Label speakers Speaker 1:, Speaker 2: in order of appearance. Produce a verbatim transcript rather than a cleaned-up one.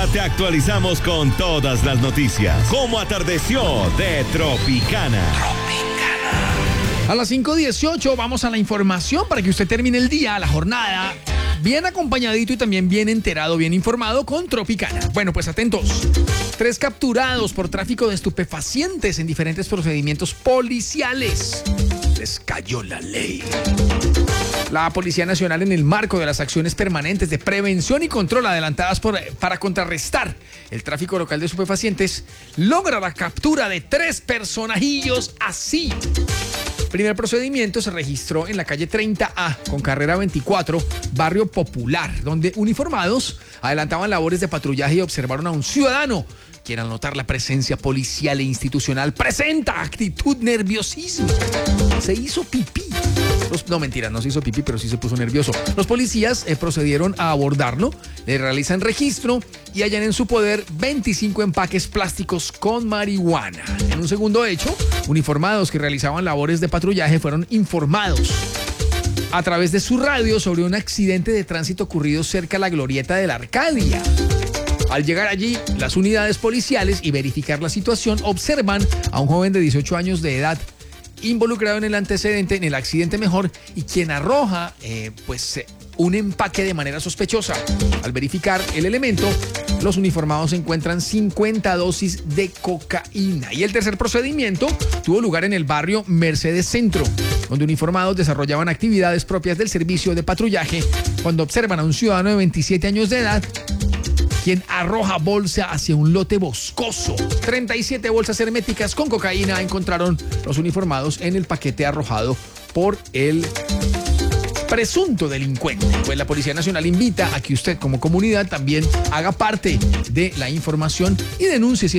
Speaker 1: Te actualizamos con todas las noticias. Cómo atardeció de Tropicana.
Speaker 2: A las cinco dieciocho vamos a la información para que usted termine el día, la jornada, bien acompañadito y también bien enterado, bien informado con Tropicana. Bueno, pues atentos. Tres capturados por tráfico de estupefacientes en diferentes procedimientos policiales. Les cayó la ley. La Policía Nacional, en el marco de las acciones permanentes de prevención y control adelantadas por, para contrarrestar el tráfico local de estupefacientes, logra la captura de tres personajillos así. El primer procedimiento se registró en la calle treinta A con carrera veinticuatro, barrio Popular, donde uniformados adelantaban labores de patrullaje y observaron a un ciudadano quien, al notar la presencia policial e institucional, presenta actitud nerviosismo. Se hizo pipí. Los, no, mentiras, no se hizo pipí, pero sí se puso nervioso. Los policías eh, procedieron a abordarlo, le realizan registro y hallan en su poder veinticinco empaques plásticos con marihuana. En un segundo hecho, uniformados que realizaban labores de patrullaje fueron informados a través de su radio sobre un accidente de tránsito ocurrido cerca de la glorieta de la Arcadia. Al llegar allí, las unidades policiales y verificar la situación observan a un joven de dieciocho años de edad involucrado en el antecedente, en el accidente mejor, y quien arroja eh, pues un empaque de manera sospechosa. Al verificar el elemento, los uniformados encuentran cincuenta dosis de cocaína. Y el tercer procedimiento tuvo lugar en el barrio Mercedes Centro, donde uniformados desarrollaban actividades propias del servicio de patrullaje cuando observan a un ciudadano de veintisiete años de edad quien arroja bolsa hacia un lote boscoso. treinta y siete bolsas herméticas con cocaína encontraron los uniformados en el paquete arrojado por el presunto delincuente. Pues la Policía Nacional invita a que usted como comunidad también haga parte de la información y denuncie si